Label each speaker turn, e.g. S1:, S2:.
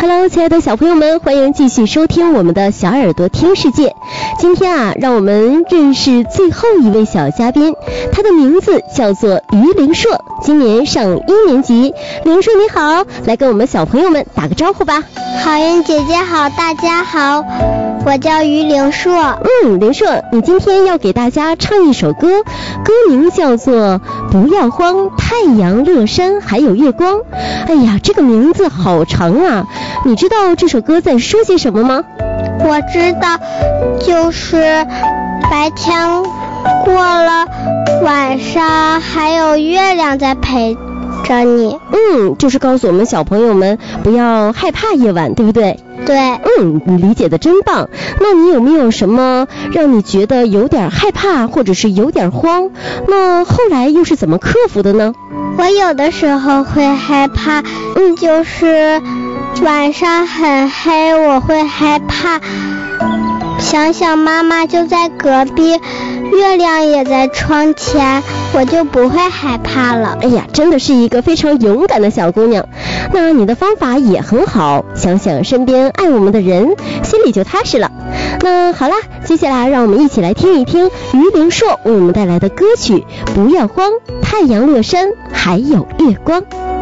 S1: Hello， 亲爱的小朋友们，欢迎继续收听我们的小耳朵听世界。今天让我们认识最后一位小嘉宾，他的名字叫做于凌硕，今年上1年级。凌硕你好，来跟我们小朋友们打个招呼吧。
S2: 好运姐姐好，大家好，我叫于凌硕。
S1: 凌硕，你今天要给大家唱一首歌，歌名叫做不要慌，太阳乐山还有月光。哎呀，这个名字好长啊，你知道这首歌在说些什么吗？
S2: 我知道，就是白天过了，晚上还有月亮在陪着你。
S1: 就是告诉我们小朋友们不要害怕夜晚，对不对？
S2: 对。
S1: 你理解的真棒。那你有没有什么让你觉得有点害怕或者是有点慌，那后来又是怎么克服的呢？
S2: 我有的时候会害怕，就是晚上很黑，我会害怕，想想妈妈就在隔壁，月亮也在窗前，我就不会害怕了。
S1: 哎呀，真的是一个非常勇敢的小姑娘。那你的方法也很好，想想身边爱我们的人，心里就踏实了。那好啦，接下来让我们一起来听一听于凌硕为我们带来的歌曲《不要慌，太阳落山还有月光》。